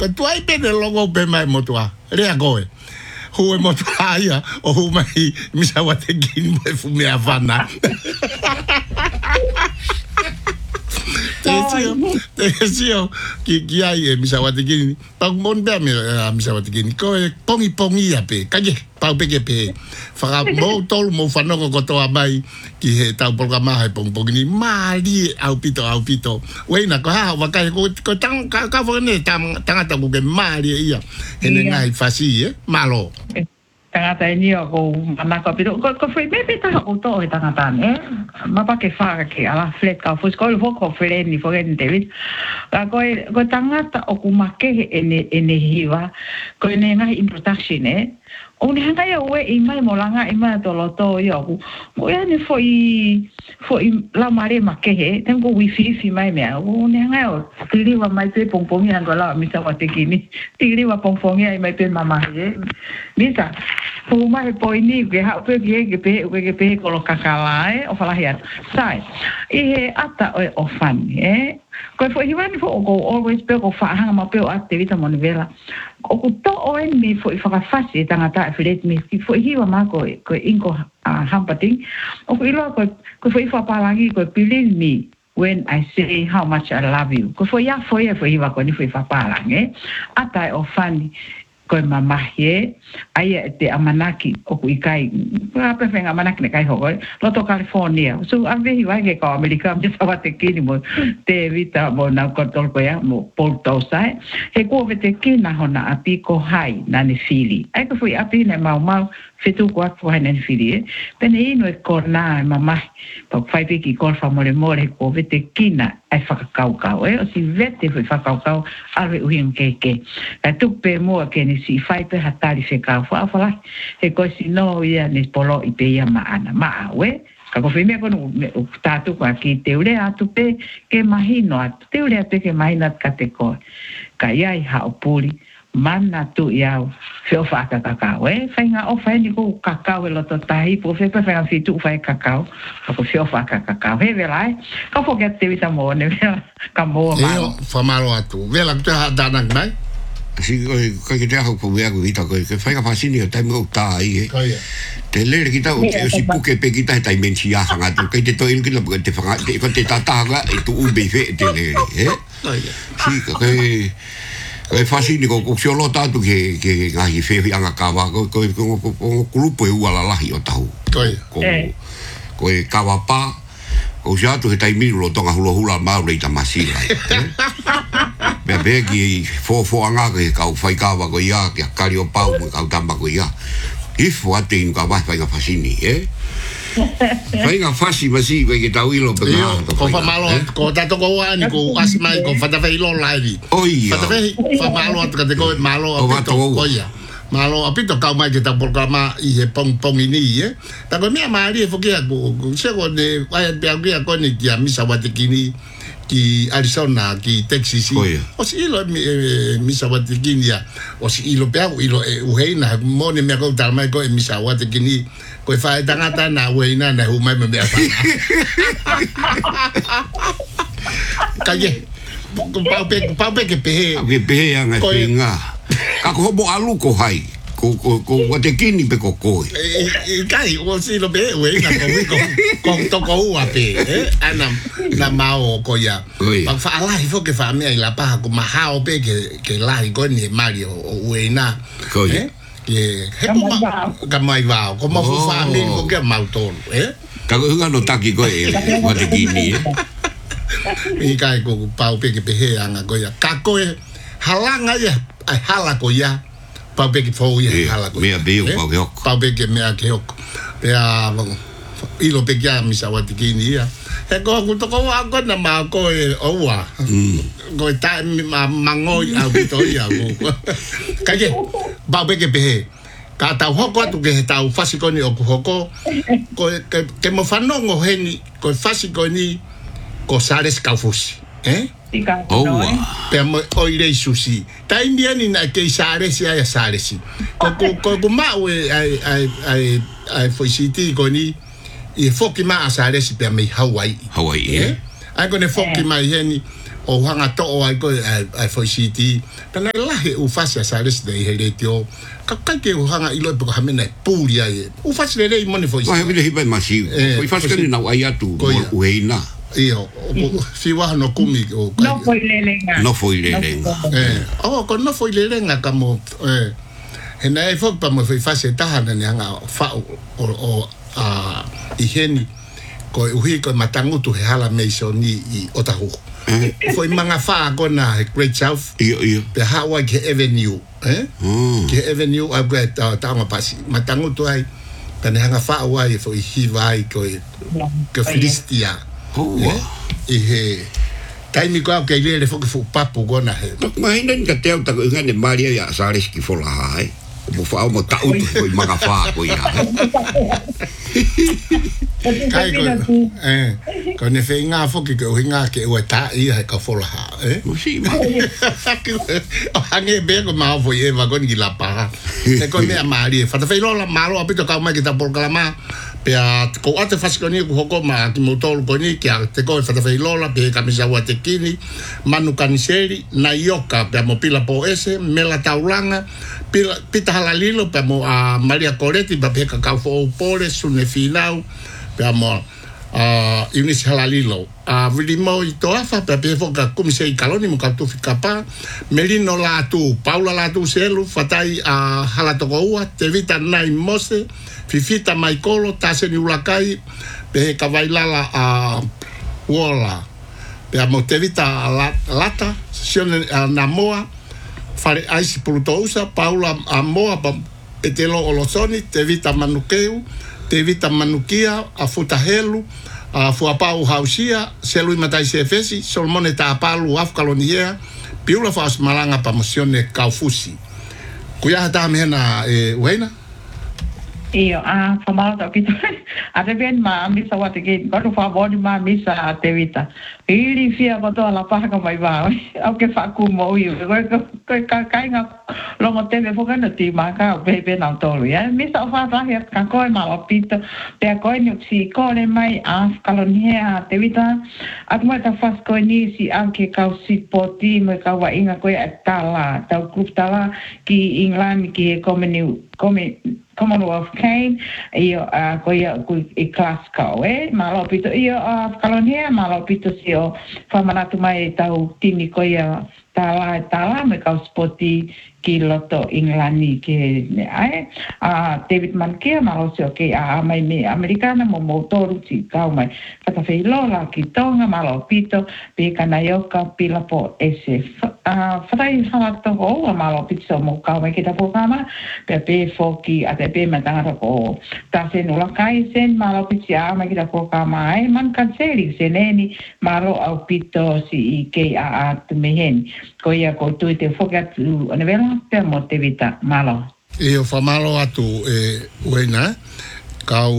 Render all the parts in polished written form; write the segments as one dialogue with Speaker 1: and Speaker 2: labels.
Speaker 1: ko tuai pe de logo pe mai motua rea koe hu e motua ia o hu mai misa wa te gini mai fu me avana Tesio ki ai misa wa te gini pag mon be misa wa te gini ko pongi ape kaje pau pe ke pe fa mo tol mo fano ko to mai ki he tau programa he pong ni mali au pito we na ko ha wa kai ko tang ka fo ne tang ta ko ke mali ia ene ngai fasi malo
Speaker 2: tangata ni ako manaka pero ko foi bebe ta o to e tangata ne mapa ke fa ke ala flet ka fo ko ko flet ni fo en David ko tangata o kumake ene hiwa ko ene ngai introduction o ne hanga ya we I mai molanga I mai toloto yo ko ya ne foi la mare make tengo wifi mai me o ne hanga o tili wa mai pe pongpong ya ngola mi sa wa te kini tili wa pongpong ya mai pe mama ye misa o mai po ni ke ha pe ke pe ko lo kakala o fala ya sai e ata o fan ko foi hiwan fo ko always pe ko fa hanga ma pe o activita monivela o ko to o ni foi fa fasi tangata filet mi foi hiwa ma ko inko hampating o ko ilo ko foi fa palangi ko believe me when I say how much I love you ko foi hiwa ko ni foi fa palangi ata o fani ko mama he ai te amanaki o ku ikai pa penga amanaki ne kai ho lo to California so ave hi wa ke ko America me sa te kini mo te vita mo na ko tol ko ya mo porto sai he ko vete kina hona api ko hai na ni fili ai ko fui api ne mau fetu ko ko hai na ni fili pene ino e korna mama pa fai ki ko fa more ko vete kina ai fa kau o si vete fa kau ave uhin ke tu pe mo ke ni si fai pe hatari se ka fa e ko si no ia ni polo I pe ia maana ma we ka ko fime ko no tatu ko ki teule atu pe ke mahino atu teule pe ke mahina ka te ko ka ia I ha opuli mana tu ia fio fa ka we fai nga o fai ni ko kakao lo to tai po fe pe fa fitu fai kakao ko fio fa ka he velai ka fo ke te vita mo ne ka mo ma
Speaker 1: fa malo atu vela tu ha danang mai
Speaker 3: si ko ke te ha ko vea ko vita ko ke fai ka fasini o tai mo ta ai te le kita o si puke pe kita tai mentia hanga tu ke te to in ke lo te fa te ko te tata ga e tu ube fe te le si ke fasini ko sio lo ta tu ke ngai fe anga ka wa ko grupo e uala lahi o tau ko e kawa pa o já tu tai mi lo tonga hula ma le ta masila bebe ki fo anga ke ka fai ka wa ko ia ke kari o pau mo ka tamba ko ia ifo ate in ka va fai ka fasini fai ka fasi basi ke tau ilo pe
Speaker 1: ko fa malo ko ta to ko ani ko asma ko fa ta fai lo live fa ta fai fa malo ka te ko malo ko ia malo apito ka mai ke ta programa I he pong ini ta ko mia mari fo ke ko se ko de ai pe a ko ni ki misa wa te kini ki Arizona ki Texas o si ilo misa wa te kini ya o si ilo pe ilo u heina mo ne me ko ta mai ko misa wa te kini ko fa tangata na we na hu mai me fa kaje pau pe ke pe
Speaker 3: anga singa ka ko bo alu ko hai ko te kini pe ko
Speaker 1: kai o si lo be we na ko to ko ape ana na mao ko ya pa fa ala fo ke fa me la pa ko ma ha o pe ke la ko ni mario we na
Speaker 3: ko
Speaker 1: ke ka mai va ko ma fa mi ko ke ma to
Speaker 3: ka ko nga no taki ko wa te kini
Speaker 1: I kai ko pau pe ke pe anga ko ya ka ko halanga ya ai hala ko ya pau pe ke fo ya hala ko
Speaker 3: me be o
Speaker 1: pau pe ke me ke ok pe a ilo pe ya mi sa wa te kini ya e ko to ko wa ko na ma ko o wa ko ta mango a to ya ko ka ke pau pe ke pe ka ta hoko tu ke ta fasi ko ni o hoko ko ke mo fanongo heni ko fasi ko ni ko sales kaufusi pe mo oire sushi ta indiani na ke sales ya sales ko ma we ai foi city ko ni e foki ma sales pe me Hawaii ai ko ne foki ma heni o hanga to o ai ko ai foi city kana la he u fasi sa res de he letio ka ke o hanga ilo ko hamena puli ai u fasi le i moni foi
Speaker 3: wa he vai masi foi fasi que na ai atu o heina
Speaker 1: io si wa no kumi o
Speaker 2: no foi lelenga
Speaker 1: ko no foi lelenga kamo hena e fo pa mo foi fasi ta hana ni hanga fa o i heni ko uhi ko matangutu he hala meisoni i Otahu. Foi manga fa kona Great South. Pe Hawaii ke Avenue, Ke Avenue a great tanga pasi. Matangutu ai tane hanga fa wai foi hivai ko ke Filistia. I he taimi ko ke le fo ke fu papu kona he.
Speaker 3: Ma hinda ni ka teo ta ko ngane Maria ya sares ki fola hai. Mo fa mo ta ut ko manga fa ko ya.
Speaker 1: Kai ko ne fe nga fo ki ko nga ke o ta i ha ka fola
Speaker 3: mo si ma
Speaker 1: ange be ko ma fo ye va con la pa e ko me amari fa ta fe lo la malo apito ka ma ki ta por kalama pe ko ate fa ko ni ko ma ki motor ko ni ki te ko fa ta fe lo la pe ka mi sa wa te kini manu kaniseri na yoka pe mo pila po ese me la taulanga pita halalilo pe mo a Maria Coretti pa pe ka fo pole su ne finau pe mo Eunice halalilo vili mo i toafa pe pe fo ka komisei kaloni mo ka tu fikapa Melino la tu Paula la tu selu fatai halatoko ua te vita nai mose fifita maikolo tase ni ulakai pe ka vailala wola pe mo te vita lata sione namoa fare aisi pulutousa Paula amoa pa etelo olosoni te vita manukeu te vita manukia a futahelu a fuapau hausia selu matai sefesi solmone ta palu afkalonia piula fas malanga pa mosione kaufusi kuya hata mena wena
Speaker 2: io famata pito ate ben ma misa wate ke ko fa bodi ma misa te vita ili fia ko to la paha mai va au ke fa ku mo io ko kai nga lo mo te me foga no ti ma ka be na to ya misa fa fa ya ka ko ma lo pito pe ko ni si ko le mai kalonia te vita at mo ta fas ko ni si anche ka si poti me ka wa inga ko tala ta ku tala ki England ki Commonwealth Kane io ko i Glasgow malo pito io kalonia malo pito sio famanatu mai tau tini ko ia tala me ka spoti ki loto Englani ke ai David Mankia malo sio ke mai me americana mo motoru si ka mai kata fe lola ki tonga malo pito pe kana yoka pilapo ese fai halato o malo pito mo ka mai kita programa pe foki ate pe matanga ko ta se no la kai sen malo pito mai kita programa ai man kanseli seneni malo au pito si ke tu mehen ko ia ko tu te fokat ona vela pe mo te vita malo
Speaker 1: io fa malo atu wena kau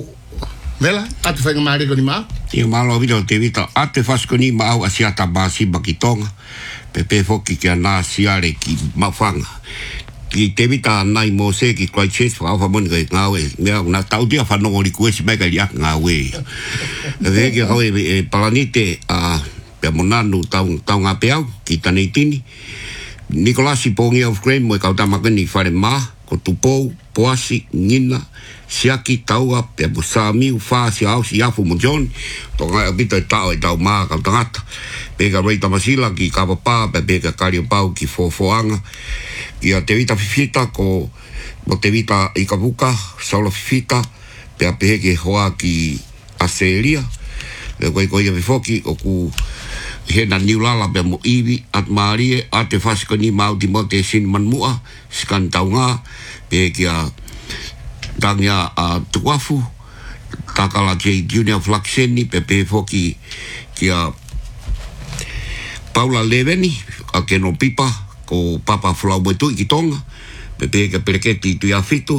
Speaker 1: vela atu fa ngari ko ni ma
Speaker 3: io malo vito te vita ate fasko ni ma au asiata basi bakitonga pepe foki ke na siare ki mafanga ki te vita nai mo se ki Christchurch fa fa mon ke ngawe me na tau dia fa no ri kuesi me ka ya ngawe ve ke hawe palanite pe monanu tau ngapeau ki tani tini Nicolas Pongi of Graham mo ka tamakani fare ma ko tupou poasi ngina siaki taua pe busami fa si au si afu mo John to nga bita tau ma ka tangata pe ka reita masila ki ka papa pe ka kari pau ki fofoanga ki a te vita fifita ko mo te vita i ka buka solo fifita pe a pe ke hoa ki aselia le ko ia foki o ku hena niulala pe mo iwi at marie ate fasiko ni mau di mote sin manmua skan taunga pe kia tangya tuafu takala J Junior Flaxeni pe foki kia Paula Leveni a ke no pipa ko papa flau betu ki tonga pe ke pereketi tu ya fitu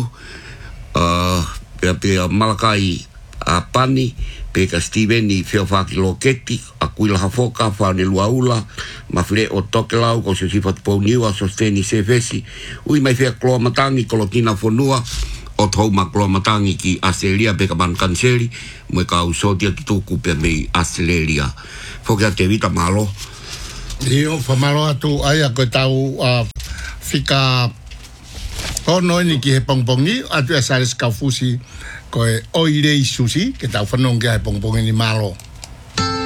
Speaker 3: pe Malakai pani pe ka Steveni feofaki loketi akuila hafoka fa ne luaula mafle o tokelau ko se sifat poniwa sosteni sevesi ui mai fe klo matangi kolotina fonua o tau maklo matangi ki Australia pe ka ban kanseli mo ka usotia ki tuku pe me Australia foka te vita malo
Speaker 1: Io famalo atu ai ko tau fika ono ni ki he pongpongi atu asales kaufusi ko oire sushi ke tau fanong ke pongpongi ni malo.